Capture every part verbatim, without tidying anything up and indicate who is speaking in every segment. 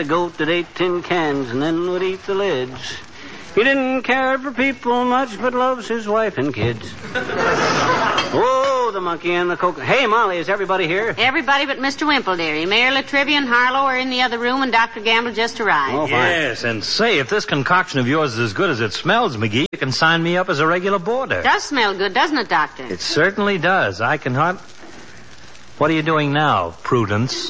Speaker 1: a goat that ate tin cans and then would eat the lids. He didn't care for people much, but loves his wife and kids. Whoa, the monkey and the coconut. Hey, Molly, is everybody here?
Speaker 2: Everybody but Mister Wimple, dearie. Mayor Latrivia and Harlow are in the other room, and Doctor Gamble just arrived.
Speaker 1: Oh, fine.
Speaker 3: Yes, and say, if this concoction of yours is as good as it smells, McGee, you can sign me up as a regular boarder.
Speaker 2: It does smell good, doesn't it, Doctor?
Speaker 3: It certainly does. I can hard... What are you doing now, Prudence?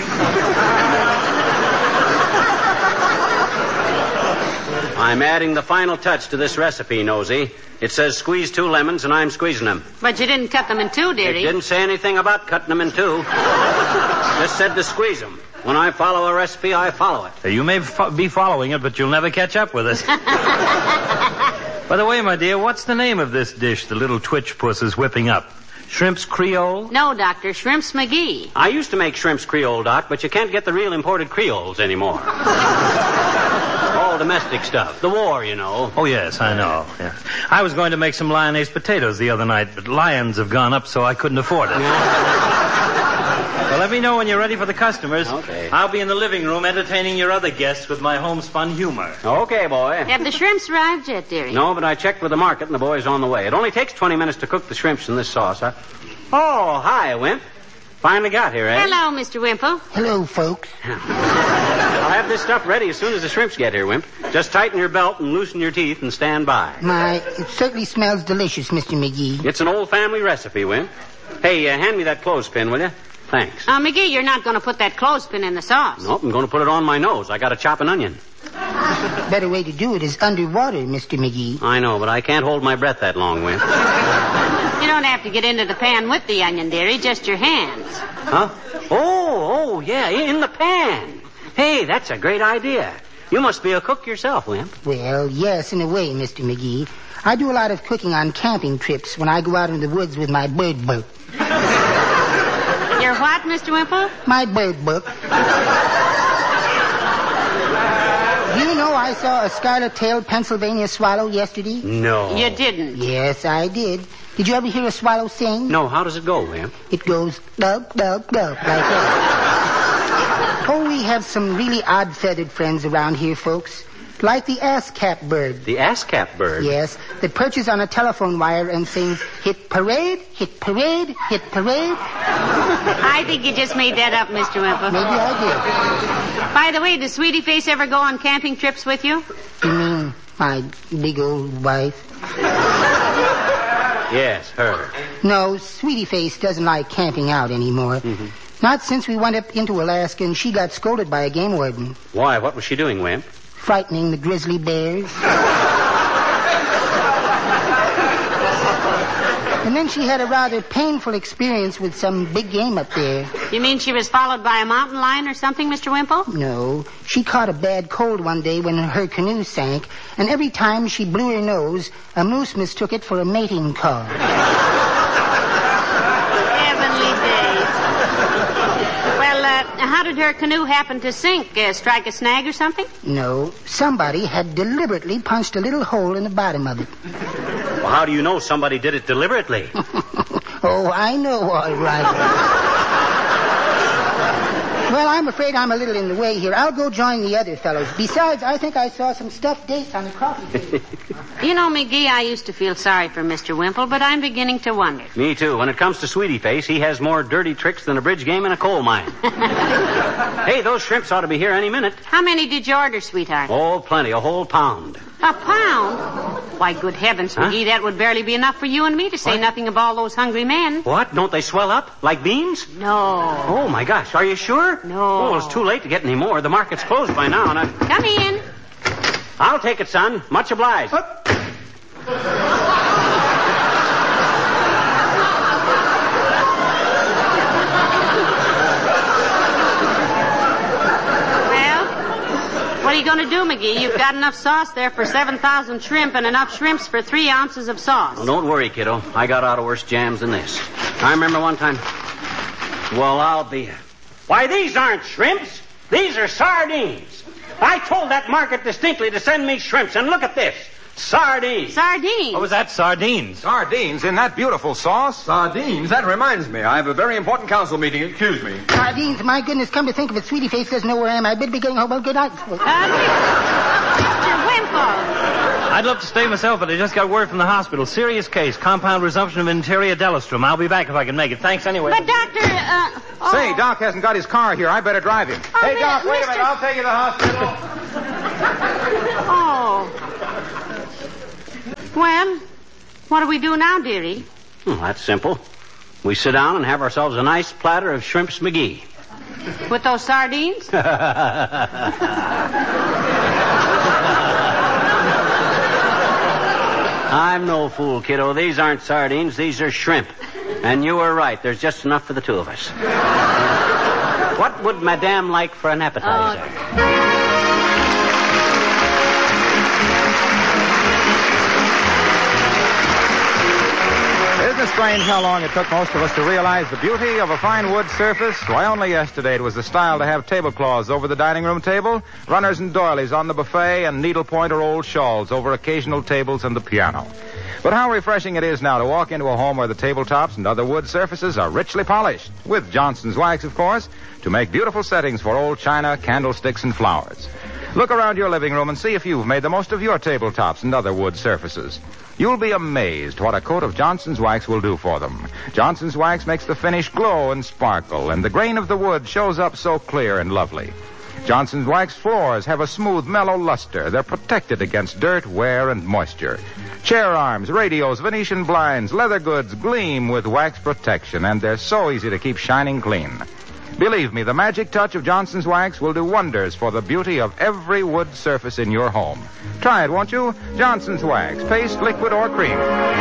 Speaker 1: I'm adding the final touch to this recipe, Nosy. It says squeeze two lemons, and I'm squeezing them.
Speaker 2: But you didn't cut them in two, dearie.
Speaker 1: It didn't say anything about cutting them in two. Just said to squeeze them. When I follow a recipe, I follow it.
Speaker 3: You may fo- be following it, but you'll never catch up with us. By the way, my dear, what's the name of this dish the little twitch puss is whipping up? Shrimps Creole?
Speaker 2: No, Doctor. Shrimps McGee.
Speaker 1: I used to make shrimps Creole, Doc, but you can't get the real imported Creoles anymore. All domestic stuff. The war, you know.
Speaker 3: Oh, yes, I know. Yeah. I was going to make some Lyonnaise potatoes the other night, but lions have gone up, so I couldn't afford it. Well, let me know when you're ready for the customers.
Speaker 1: Okay.
Speaker 3: I'll be in the living room entertaining your other guests with my homespun humor.
Speaker 1: Okay, boy.
Speaker 2: Have the shrimps arrived yet, dearie?
Speaker 1: No, but I checked with the market, and the boy's on the way. It only takes twenty minutes to cook the shrimps in this sauce, huh? Oh, hi, Wimp. Finally got here, eh?
Speaker 2: Hello, Mister Wimple.
Speaker 4: Hello, folks.
Speaker 1: I'll have this stuff ready as soon as the shrimps get here, Wimp. Just tighten your belt and loosen your teeth and stand by.
Speaker 4: My, it certainly smells delicious, Mister McGee.
Speaker 1: It's an old family recipe, Wimp. Hey, uh, hand me that clothespin, will you? Thanks.
Speaker 2: Uh, McGee, you're not going to put that clothespin in the sauce.
Speaker 1: Nope, I'm going to put it on my nose. I got to chop an onion.
Speaker 4: Better way to do it is underwater, Mister McGee.
Speaker 1: I know, but I can't hold my breath that long, Wimp.
Speaker 2: You don't have to get into the pan with the onion, dearie, just your hands.
Speaker 1: Huh? Oh, oh, yeah, in the pan. Hey, that's a great idea. You must be a cook yourself, Wimp.
Speaker 4: Well, yes, in a way, Mister McGee. I do a lot of cooking on camping trips when I go out in the woods with my bird book.
Speaker 2: Your what, Mister Wimple?
Speaker 4: My bird book. Do you know I saw a scarlet-tailed Pennsylvania swallow yesterday?
Speaker 1: No.
Speaker 2: You didn't.
Speaker 4: Yes, I did. Did you ever hear a swallow sing?
Speaker 1: No, how does it go, Wimp?
Speaker 4: It goes dub, dub, dub, like that. Oh, we have some really odd-feathered friends around here, folks. Like the ass-cap bird.
Speaker 1: The ass-cap bird?
Speaker 4: Yes, that perches on a telephone wire and sings, hit parade, hit parade, hit parade.
Speaker 2: I think you just made that up, Mister Wimple.
Speaker 4: Maybe I
Speaker 2: By the way, does Sweetie Face ever go on camping trips with you?
Speaker 4: did. You mean my big old wife?
Speaker 1: Yes, her.
Speaker 4: No, Sweetie Face doesn't like camping out anymore.
Speaker 1: Mm-hmm.
Speaker 4: Not since we went up into Alaska and she got scolded by a game warden.
Speaker 1: Why, what was she doing, Wimp?
Speaker 4: Frightening the grizzly bears. And then she had a rather painful experience with some big game up there.
Speaker 2: You mean she was followed by a mountain lion or something, Mister Wimple?
Speaker 4: No, she caught a bad cold one day when her canoe sank, and every time she blew her nose, a moose mistook it for a mating call.
Speaker 2: Heavenly days. Well, uh, how did her canoe happen to sink? Uh, strike a snag or something?
Speaker 4: No, somebody had deliberately punched a little hole in the bottom of it.
Speaker 1: Well, how do you know somebody did it deliberately?
Speaker 4: Oh, I know all right. Well, I'm afraid I'm a little in the way here. I'll go join the other fellows. Besides, I think I saw some stuffed dates on the coffee table.
Speaker 2: You know, McGee, I used to feel sorry for Mister Wimple, but I'm beginning to wonder.
Speaker 1: Me too. When it comes to Sweetie Face, he has more dirty tricks than a bridge game in a coal mine. Hey, those shrimps ought to be here any minute.
Speaker 2: How many did you order, sweetheart?
Speaker 1: Oh, plenty. A whole pound.
Speaker 2: A pound? Why, good heavens,
Speaker 1: Huh?
Speaker 2: McGee, that would barely be enough for you and me, to say
Speaker 1: What?
Speaker 2: nothing of all those hungry men.
Speaker 1: What? Don't they swell up like beans?
Speaker 2: No.
Speaker 1: Oh, my gosh. Are you sure?
Speaker 2: No.
Speaker 1: Oh, it's too late to get any more. The market's closed by now, and I...
Speaker 2: Come in.
Speaker 1: I'll take it, son. Much obliged.
Speaker 2: What are you going to do, McGee? You've got enough sauce there for seven thousand shrimp and enough shrimps for three ounces of sauce.
Speaker 1: Well, don't worry, kiddo. I got out of worse jams than this. I remember one time... Well, I'll be... Why, these aren't shrimps. These are sardines. I told that market distinctly to send me shrimps, and look at this. Sardines.
Speaker 2: Sardines.
Speaker 3: What was that? Sardines.
Speaker 5: Sardines in that beautiful sauce?
Speaker 6: Sardines? That reminds me. I have a very important council meeting. Excuse me.
Speaker 4: Sardines, my goodness, come to think of it, Sweetie Face doesn't know where I am. I better be getting home. Well, good night.
Speaker 2: Uh, Mister Wimple.
Speaker 3: I'd love to stay myself, but I just got word from the hospital. Serious case. Compound resumption of interior delostrum. I'll be back if I can make it. Thanks anyway.
Speaker 2: But, Doctor, uh... Oh.
Speaker 5: Say, Doc hasn't got his car here. I better drive him.
Speaker 2: Oh,
Speaker 5: hey, Doc,
Speaker 2: mi-
Speaker 5: wait
Speaker 2: Mister
Speaker 5: a minute. I'll take you to the hospital.
Speaker 2: Oh. Well, what do we do now, dearie?
Speaker 1: Well, that's simple. We sit down and have ourselves a nice platter of Shrimps McGee.
Speaker 2: With those sardines?
Speaker 1: I'm no fool, kiddo. These aren't sardines. These are shrimp. And you were right. There's just enough for the two of us. What would Madame like for an appetizer?
Speaker 2: Oh.
Speaker 5: Isn't it strange how long it took most of us to realize the beauty of a fine wood surface? Why, only yesterday it was the style to have tablecloths over the dining room table, runners and doilies on the buffet, and needlepoint or old shawls over occasional tables and the piano. But how refreshing it is now to walk into a home where the tabletops and other wood surfaces are richly polished, with Johnson's wax, of course, to make beautiful settings for old china, candlesticks, and flowers. Look around your living room and see if you've made the most of your tabletops and other wood surfaces. You'll be amazed what a coat of Johnson's wax will do for them. Johnson's wax makes the finish glow and sparkle, and the grain of the wood shows up so clear and lovely. Johnson's wax floors have a smooth, mellow luster. They're protected against dirt, wear, and moisture. Chair arms, radios, Venetian blinds, leather goods gleam with wax protection, and they're so easy to keep shining clean. Believe me, the magic touch of Johnson's wax will do wonders for the beauty of every wood surface in your home. Try it, won't you? Johnson's wax, paste, liquid, or cream.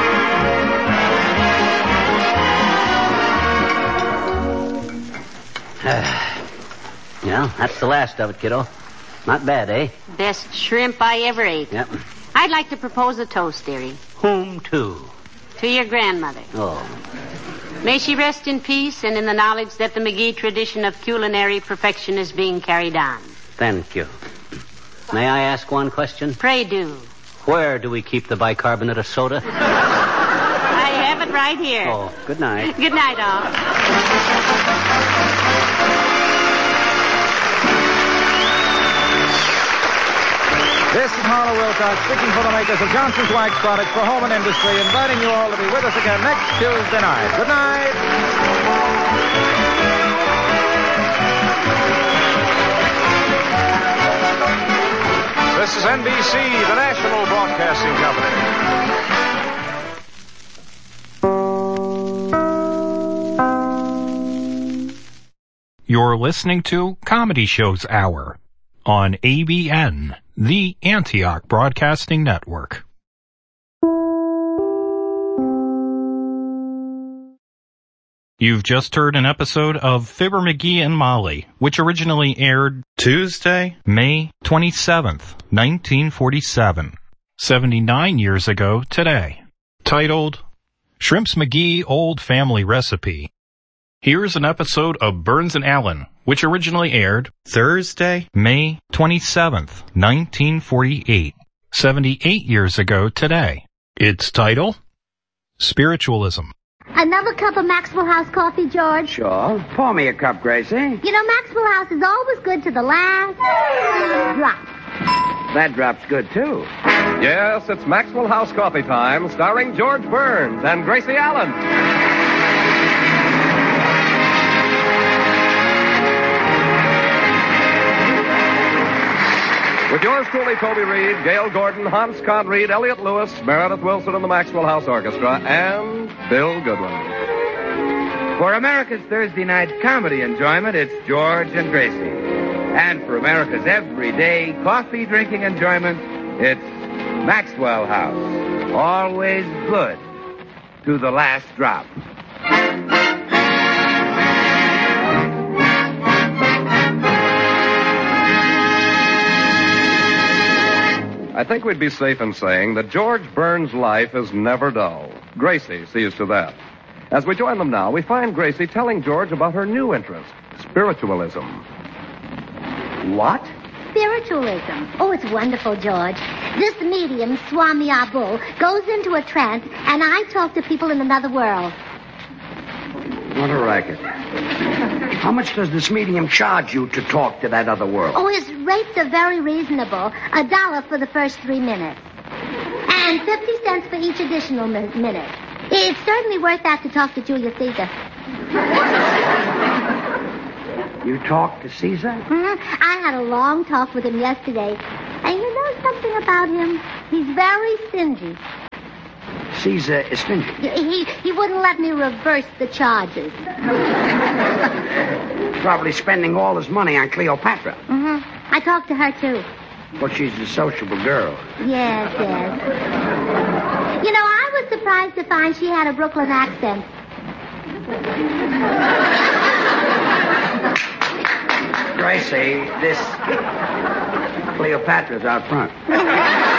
Speaker 1: Well, that's the last of it, kiddo. Not bad, eh?
Speaker 2: Best shrimp I ever ate.
Speaker 1: Yep.
Speaker 2: I'd like to propose a toast, dearie.
Speaker 1: Whom to?
Speaker 2: To your grandmother.
Speaker 1: Oh.
Speaker 2: May she rest in peace and in the knowledge that the McGee tradition of culinary perfection is being carried on.
Speaker 1: Thank you. May I ask one question?
Speaker 2: Pray do.
Speaker 1: Where do we keep the bicarbonate of soda?
Speaker 2: I have it right here.
Speaker 1: Oh, good night.
Speaker 2: Good night, all.
Speaker 5: This is Harlow Wilcox speaking for the makers of Johnson's Wax products for home and industry, inviting you all to be with us again next Tuesday night. Good night. This is N B C, the National Broadcasting Company.
Speaker 7: You're listening to Comedy Shows Hour on A B N, the Antioch Broadcasting Network. You've just heard an episode of Fibber McGee and Molly, which originally aired Tuesday, May twenty-seventh, nineteen forty-seven, seventy-nine years ago today, titled Shrimps McGee Old Family Recipe. Here's an episode of Burns and Allen, which originally aired Thursday, May twenty-seventh, nineteen forty-eight, seventy-eight years ago today. Its title, Spiritualism.
Speaker 8: Another cup of Maxwell House coffee, George?
Speaker 9: Sure. Pour me a cup, Gracie.
Speaker 8: You know, Maxwell House is always good to the last drop.
Speaker 9: That drop's good, too.
Speaker 6: Yes, it's Maxwell House Coffee Time, starring George Burns and Gracie Allen. With yours truly, Toby Reed, Gail Gordon, Hans Conried, Elliot Lewis, Meredith Wilson and the Maxwell House Orchestra, and Bill Goodwin.
Speaker 9: For America's Thursday night comedy enjoyment, it's George and Gracie. And for America's everyday coffee-drinking enjoyment, it's Maxwell House. Always good to the last drop.
Speaker 6: I think we'd be safe in saying that George Burns' life is never dull. Gracie sees to that. As we join them now, we find Gracie telling George about her new interest, spiritualism.
Speaker 9: What?
Speaker 8: spiritualism. Oh, it's wonderful, George. This medium, Swami Abu, goes into a trance, and I talk to people in another world.
Speaker 10: What a racket. How much does this medium charge you to talk to that other world?
Speaker 8: Oh, his rates are very reasonable. A dollar for the first three minutes. And fifty cents for each additional mi- minute. It's certainly worth that to talk to Julius Caesar.
Speaker 10: You talked to Caesar?
Speaker 8: Mm-hmm. I had a long talk with him yesterday. And you know something about him? He's very stingy.
Speaker 10: Caesar is stingy.
Speaker 8: He, he wouldn't let me reverse the charges.
Speaker 10: Probably spending all his money on Cleopatra.
Speaker 8: Mm-hmm. I talked to her, too.
Speaker 10: But she's a sociable girl.
Speaker 8: Yes, yes. You know, I was surprised to find she had a Brooklyn accent.
Speaker 10: Gracie, this Cleopatra's out front.